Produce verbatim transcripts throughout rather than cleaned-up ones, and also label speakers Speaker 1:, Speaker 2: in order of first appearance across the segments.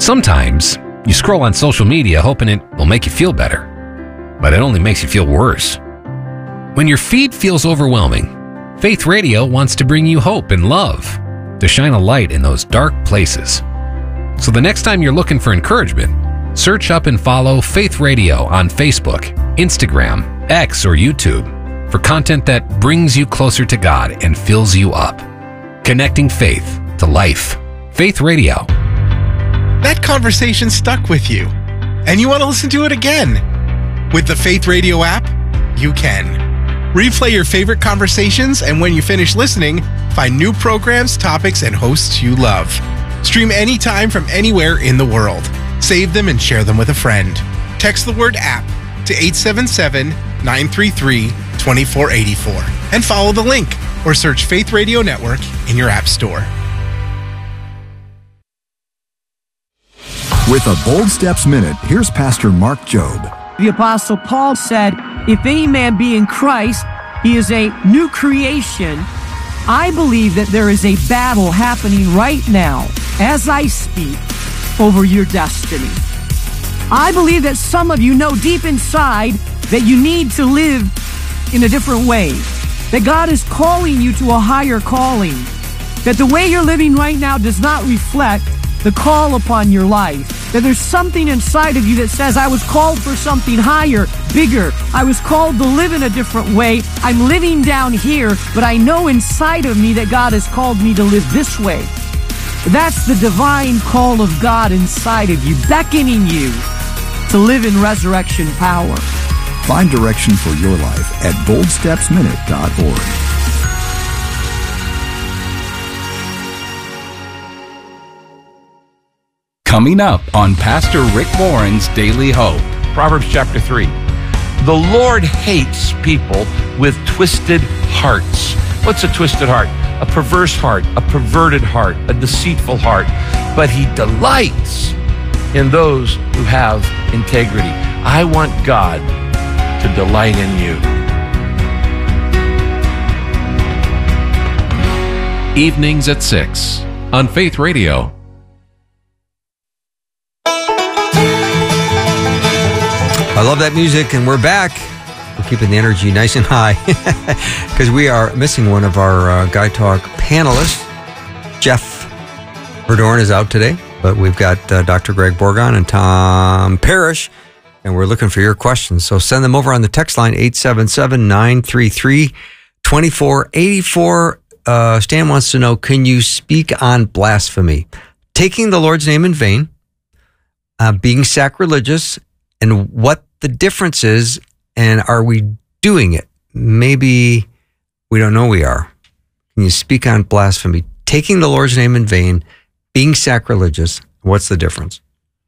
Speaker 1: Sometimes you scroll on social media hoping it will make you feel better, but it only makes you feel worse. When your feed feels overwhelming, Faith Radio wants to bring you hope and love, to shine a light in those dark places. So the next time you're looking for encouragement, search up and follow Faith Radio on Facebook, Instagram, X, or YouTube for content that brings you closer to God and fills you up. Connecting faith to life. Faith Radio.
Speaker 2: That conversation stuck with you, and you want to listen to it again. With the Faith Radio app, you can. Replay your favorite conversations, and when you finish listening, find new programs, topics, and hosts you love. Stream anytime from anywhere in the world. Save them and share them with a friend. Text the word app to eight seven seven, nine three three, two four eight four and follow the link or search Faith Radio Network in your app store.
Speaker 3: With a Bold Steps Minute, here's Pastor Mark Jobe.
Speaker 4: The Apostle Paul said, if any man be in Christ, he is a new creation. I believe that there is a battle happening right now, as I speak, over your destiny. I believe that some of you know deep inside that you need to live in a different way, that God is calling you to a higher calling, that the way you're living right now does not reflect the call upon your life, that there's something inside of you that says, I was called for something higher, bigger. I was called to live in a different way. I'm living down here, but I know inside of me that God has called me to live this way. That's the divine call of God inside of you, beckoning you to live in resurrection power.
Speaker 3: Find direction for your life at bold steps minute dot org.
Speaker 5: Coming up on Pastor Rick Warren's Daily Hope.
Speaker 6: Proverbs chapter three. The Lord hates people with twisted hearts. What's a twisted heart? A perverse heart, a perverted heart, a deceitful heart. But he delights in those who have integrity. I want God to delight in
Speaker 1: you. Evenings at six on Faith Radio.
Speaker 7: I love that music, and we're back. We're keeping the energy nice and high because we are missing one of our uh, Guy Talk panelists. Jeff Verdorn is out today, but we've got uh, Doctor Greg Borgon and Tom Parrish, and we're looking for your questions. So send them over on the text line, eight seven seven, nine three three, two four eight four. Uh, Stan wants to know, can you speak on blasphemy? Taking the Lord's name in vain, uh, being sacrilegious, and what the difference is, and are we doing it? Maybe we don't know we are. Can you speak on blasphemy? Taking the Lord's name in vain, being sacrilegious, what's the difference?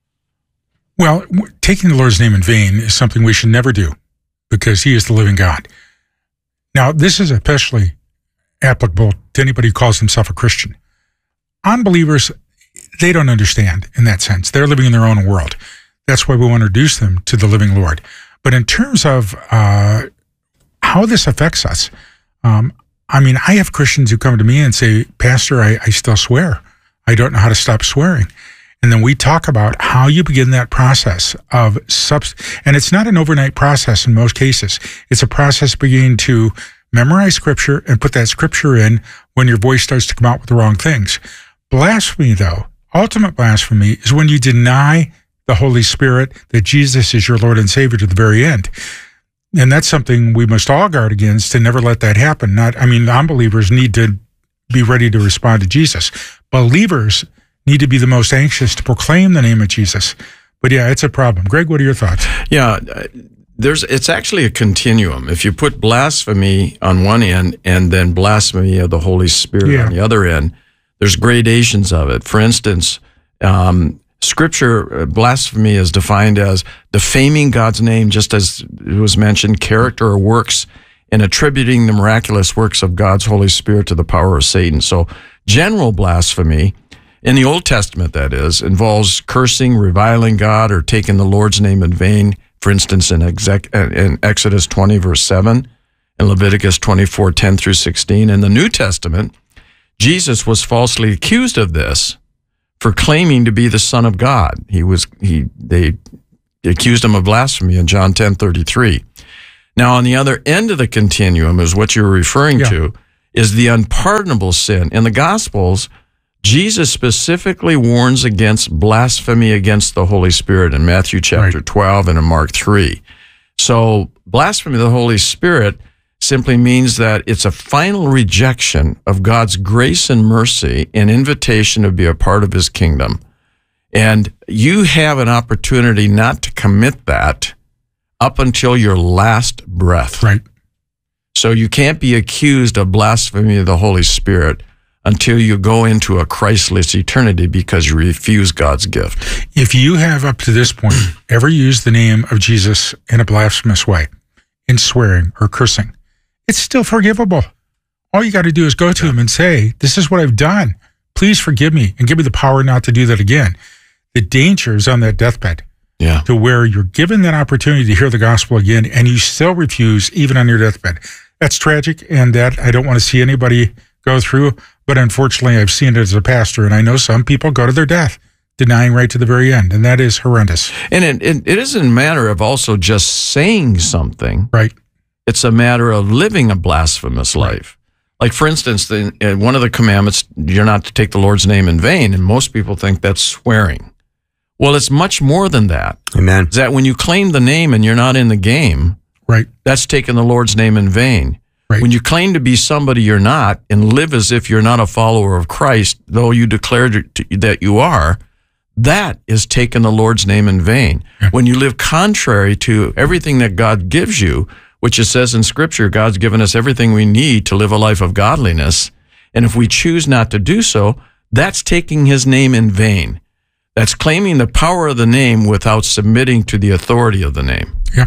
Speaker 8: Well, taking the Lord's name in vain is something we should never do because he is the living God. Now, this is especially applicable to anybody who calls himself a Christian. Unbelievers, they don't understand in that sense. They're living in their own world. That's why we want to introduce them to the living Lord. But in terms of uh, how this affects us, um, I mean, I have Christians who come to me and say, Pastor, I, I still swear. I don't know how to stop swearing. And then we talk about how you begin that process of subs, and it's not an overnight process in most cases. It's a process beginning to memorize scripture and put that scripture in when your voice starts to come out with the wrong things. Blasphemy, though, ultimate blasphemy is when you deny the Holy Spirit, that Jesus is your Lord and Savior to the very end. And that's something we must all guard against to never let that happen. Not, I mean, unbelievers need to be ready to respond to Jesus. Believers need to be the most anxious to proclaim the name of Jesus. But yeah, it's a problem. Greg, what are your thoughts?
Speaker 9: Yeah, there's it's actually a continuum. If you put blasphemy on one end and then blasphemy of the Holy Spirit yeah. on the other end, there's gradations of it. For instance, um, Scripture, blasphemy is defined as defaming God's name, just as it was mentioned, character or works, and attributing the miraculous works of God's Holy Spirit to the power of Satan. So general blasphemy, in the Old Testament that is, involves cursing, reviling God, or taking the Lord's name in vain. For instance, in, exec- in Exodus twenty, verse seven, and Leviticus twenty-four, ten through sixteen. In the New Testament, Jesus was falsely accused of this. for claiming to be the Son of God. He was he they accused him of blasphemy in John ten thirty-three. Now, on the other end of the continuum is what you're referring yeah. to, is the unpardonable sin. In the Gospels, Jesus specifically warns against blasphemy against the Holy Spirit in Matthew chapter right. twelve and in Mark three. So blasphemy of the Holy Spirit simply means that it's a final rejection of God's grace and mercy and invitation to be a part of his kingdom. And you have an opportunity not to commit that up until your last breath.
Speaker 8: Right.
Speaker 9: So you can't be accused of blasphemy of the Holy Spirit until you go into a Christless eternity because you refuse God's gift.
Speaker 8: If you have up to this point ever used the name of Jesus in a blasphemous way, in swearing or cursing, it's still forgivable. All you got to do is go to him and say, this is what I've done. Please forgive me and give me the power not to do that again. The danger is on that deathbed.
Speaker 9: Yeah.
Speaker 8: To where you're given that opportunity to hear the gospel again and you still refuse even on your deathbed. That's tragic, and that I don't want to see anybody go through, but unfortunately I've seen it as a pastor, and I know some people go to their death denying right to the very end, and that is horrendous.
Speaker 9: And it, it, it isn't a matter of also just saying something.
Speaker 8: Right.
Speaker 9: It's a matter of living a blasphemous life. Like, for instance, the, uh, one of the commandments, you're not to take the Lord's name in vain, and most people think that's swearing. Well, it's much more than that.
Speaker 7: Amen.
Speaker 9: It's that when you claim the name and you're not in the game,
Speaker 8: right,
Speaker 9: that's taking the Lord's name in vain.
Speaker 8: Right.
Speaker 9: When you claim to be somebody you're not and live as if you're not a follower of Christ, though you declared that you are, that is taking the Lord's name in vain.
Speaker 8: Yeah.
Speaker 9: When you live contrary to everything that God gives you, which it says in Scripture, God's given us everything we need to live a life of godliness, and if we choose not to do so, that's taking his name in vain. That's claiming the power of the name without submitting to the authority of the name.
Speaker 8: Yeah.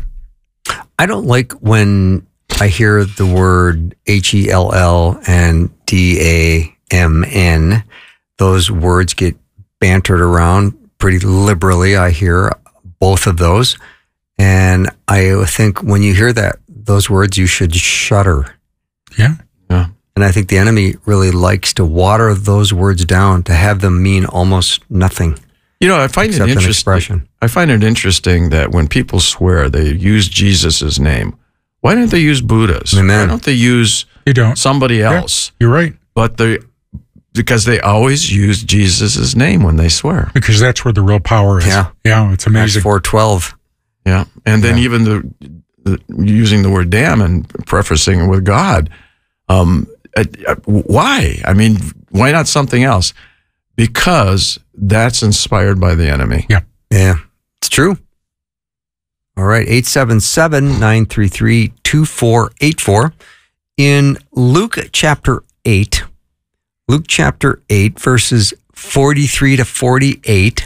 Speaker 7: I don't like when I hear the word H E L L and D A M N. Those words get bantered around pretty liberally. I hear both of those. And I think when you hear that, those words, you should shudder.
Speaker 8: Yeah.
Speaker 9: Yeah.
Speaker 7: And I think the enemy really likes to water those words down to have them mean almost nothing.
Speaker 9: You know, I find it
Speaker 7: Except an
Speaker 9: interesting.
Speaker 7: expression.
Speaker 9: I find it interesting that when people swear, they use Jesus' name. Why don't they use Buddha's?
Speaker 7: Amen.
Speaker 9: Why don't they use
Speaker 8: You don't.
Speaker 9: somebody else?
Speaker 8: Yeah, you're right.
Speaker 9: But they, because they always use Jesus' name when they swear.
Speaker 8: Because that's where the real power is.
Speaker 7: Yeah.
Speaker 8: Yeah, it's amazing.
Speaker 7: four twelve.
Speaker 9: Yeah, and then
Speaker 7: Yeah.
Speaker 9: even the, the using the word "damn" and prefacing it with God. Um, uh, uh, why? I mean, why not something else? Because that's inspired by the enemy.
Speaker 8: Yeah.
Speaker 7: Yeah, it's true. All right, eight seven seven, nine three three, two four eight four. In Luke chapter eight, Luke chapter eight, verses forty-three to forty-eight,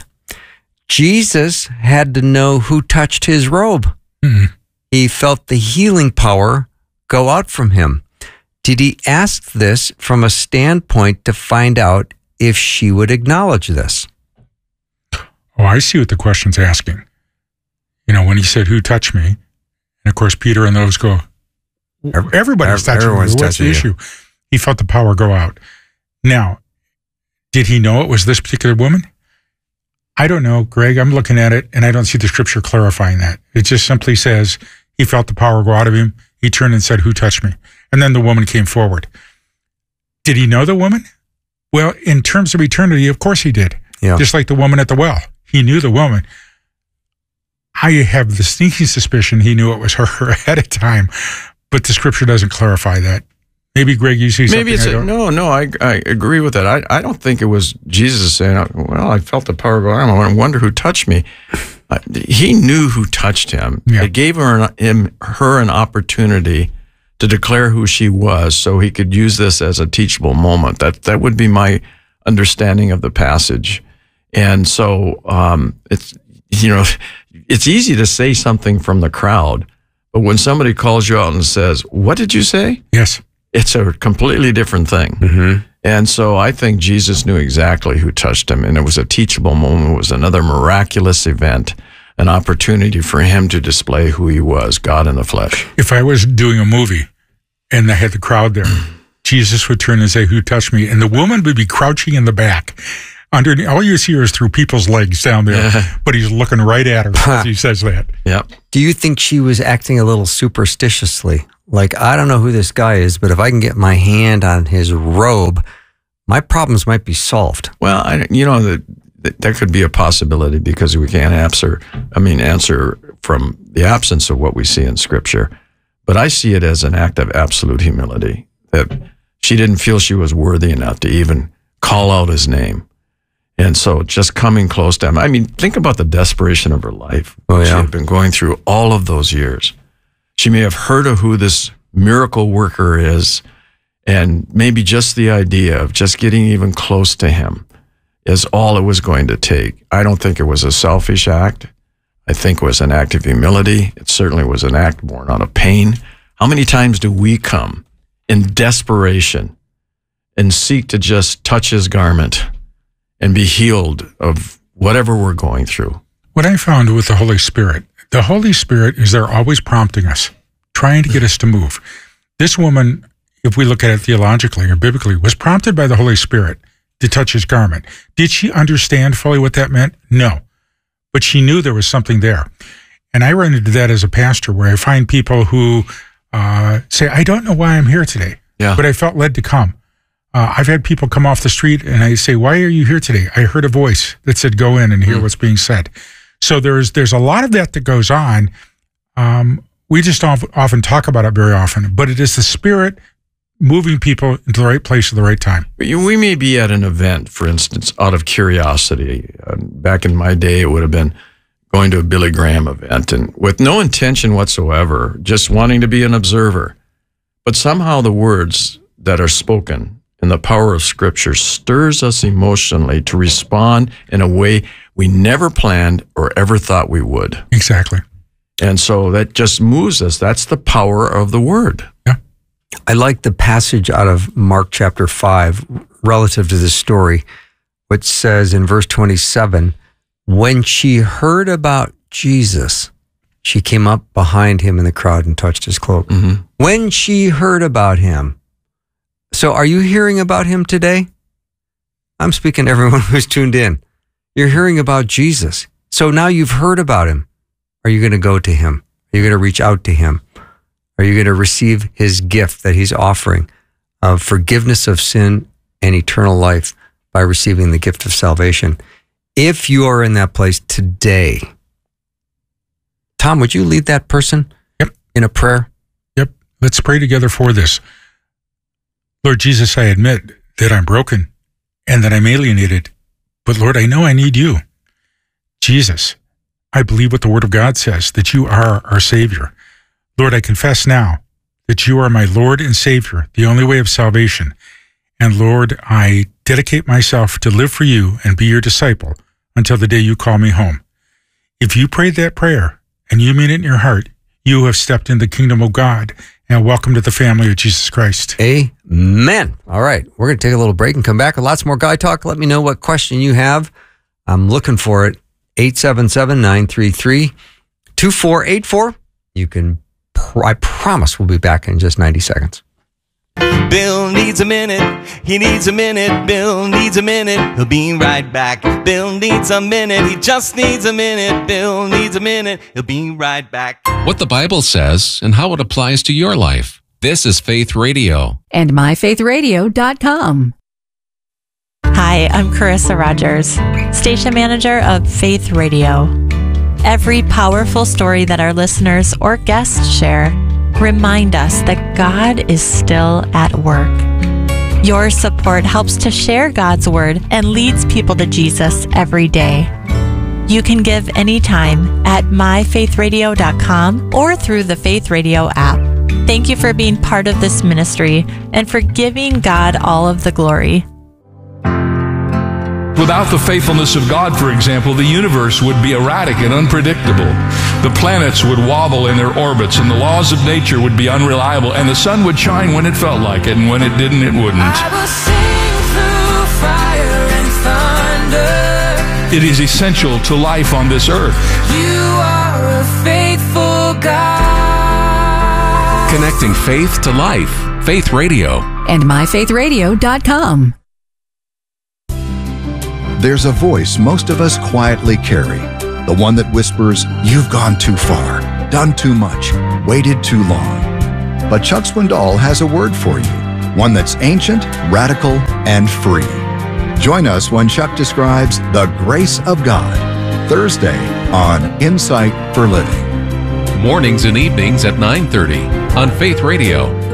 Speaker 7: Jesus had to know who touched his robe.
Speaker 8: Mm-hmm.
Speaker 7: He felt the healing power go out from him. Did he ask this from a standpoint to find out if she would acknowledge this?
Speaker 8: Oh, I see what the question's asking. You know, when he said, who touched me? And of course, Peter and those go, everybody's touching
Speaker 7: everyone's
Speaker 8: me. What's
Speaker 7: touching
Speaker 8: the
Speaker 7: you.
Speaker 8: issue? He felt the power go out. Now, did he know it was this particular woman? I don't know, Greg. I'm looking at it, and I don't see the scripture clarifying that. It just simply says he felt the power go out of him. He turned and said, who touched me? And then the woman came forward. Did he know the woman? Well, in terms of eternity, of course he did.
Speaker 7: Yeah.
Speaker 8: Just like the woman at the well. He knew the woman. I have the sneaky suspicion he knew it was her ahead of time, but the scripture doesn't clarify that. Maybe, Greg, you see something.
Speaker 9: Maybe it's
Speaker 8: I
Speaker 9: a,
Speaker 8: don't.
Speaker 9: no, no. I I agree with that. I, I don't think it was Jesus saying, "Well, I felt the power go out. I wonder who touched me." Uh, he knew who touched him.
Speaker 8: Yeah.
Speaker 9: It gave her an, him her an opportunity to declare who she was, so he could use this as a teachable moment. That that would be my understanding of the passage. And so um, it's you know it's easy to say something from the crowd, but when somebody calls you out and says, "What did you say?"
Speaker 8: Yes.
Speaker 9: It's a completely different thing.
Speaker 7: Mm-hmm.
Speaker 9: And so I think Jesus knew exactly who touched him, and it was a teachable moment. It was another miraculous event, an opportunity for him to display who he was, God in the flesh.
Speaker 8: If I was doing a movie and I had the crowd there, Jesus would turn and say, who touched me? And the woman would be crouching in the back Underneath, all you see is through people's legs down there, but he's looking right at her as he says that.
Speaker 9: Yep.
Speaker 7: Do you think she was acting a little superstitiously? Like, I don't know who this guy is, but if I can get my hand on his robe, my problems might be solved.
Speaker 9: Well, I, you know, that that could be a possibility because we can't answer, I mean, answer from the absence of what we see in Scripture. But I see it as an act of absolute humility, that she didn't feel she was worthy enough to even call out his name. And so just coming close to him, I mean, think about the desperation of her life.
Speaker 7: Oh, yeah.
Speaker 9: She had been going through all of those years. She may have heard of who this miracle worker is, and maybe just the idea of just getting even close to him is all it was going to take. I don't think it was a selfish act. I think it was an act of humility. It certainly was an act born out of pain. How many times do we come in desperation and seek to just touch his garment and be healed of whatever we're going through?
Speaker 8: What I found with the Holy Spirit, the Holy Spirit is there always prompting us, trying to get us to move. This woman, if we look at it theologically or biblically, was prompted by the Holy Spirit to touch his garment. Did she understand fully what that meant? No. But she knew there was something there. And I run into that as a pastor where I find people who uh, say, I don't know why I'm here today,
Speaker 9: yeah.
Speaker 8: but I felt led to come. Uh, I've had people come off the street and I say, why are you here today? I heard a voice that said, go in and hear mm. what's being said. So there's there's a lot of that that goes on. Um, we just don't often talk about it very often, but it is the Spirit moving people into the right place at the right time.
Speaker 9: We may be at an event, for instance, out of curiosity. Uh, back in my day, it would have been going to a Billy Graham event, and with no intention whatsoever, just wanting to be an observer. But somehow the words that are spoken and the power of Scripture stirs us emotionally to respond in a way we never planned or ever thought we would.
Speaker 8: Exactly.
Speaker 7: And so that just moves us. That's the power of the Word.
Speaker 8: Yeah.
Speaker 7: I like the passage out of Mark chapter five relative to this story, which says in verse twenty-seven, when she heard about Jesus, she came up behind him in the crowd and touched his cloak.
Speaker 9: Mm-hmm.
Speaker 7: When she heard about him. So are you hearing about him today? I'm speaking to everyone who's tuned in. You're hearing about Jesus. So now you've heard about him. Are you going to go to him? Are you going to reach out to him? Are you going to receive his gift that he's offering of forgiveness of sin and eternal life by receiving the gift of salvation? If you are in that place today, Tom, would you lead that person
Speaker 8: yep.
Speaker 7: in a prayer?
Speaker 8: Yep. Let's pray together for this. Lord Jesus, I admit that I'm broken and that I'm alienated, but Lord, I know I need you. Jesus, I believe what the Word of God says, that you are our Savior. Lord, I confess now that you are my Lord and Savior, the only way of salvation. And Lord, I dedicate myself to live for you and be your disciple until the day you call me home. If you prayed that prayer and you mean it in your heart, you have stepped in the kingdom of God and welcome to the family of Jesus Christ.
Speaker 7: Amen. All right. We're going to take a little break and come back with lots more Guy Talk. Let me know what question you have. I'm looking for it. eight seven seven, nine three three, two four eight four. You can, I promise we'll be back in just ninety seconds.
Speaker 10: Bill needs a minute. He needs a minute. Bill needs a minute. He'll be right back. Bill needs a minute. He just needs a minute. Bill needs a minute. He'll be right back.
Speaker 1: What the Bible says and how it applies to your life. This is Faith Radio.
Speaker 11: And my faith radio dot com.
Speaker 12: Hi, I'm Carissa Rogers, station manager of Faith Radio. Every powerful story that our listeners or guests share remind us that God is still at work. Your support helps to share God's word and leads people to Jesus every day. You can give anytime at my faith radio dot com or through the Faith Radio app. Thank you for being part of this ministry and for giving God all of the glory.
Speaker 13: Without the faithfulness of God, for example, the universe would be erratic and unpredictable. The planets would wobble in their orbits, and the laws of nature would be unreliable, and the sun would shine when it felt like it, and when it didn't, it wouldn't.
Speaker 14: I will sing through fire and thunder.
Speaker 13: It is essential to life on this earth.
Speaker 14: You are a faithful God.
Speaker 1: Connecting faith to life. Faith Radio.
Speaker 11: And my faith radio dot com.
Speaker 3: There's a voice most of us quietly carry, the one that whispers, "You've gone too far, done too much, waited too long." But Chuck Swindoll has a word for you, one that's ancient, radical, and free. Join us when Chuck describes the grace of God, Thursday on Insight for Living.
Speaker 1: Mornings and evenings at nine thirty on Faith Radio.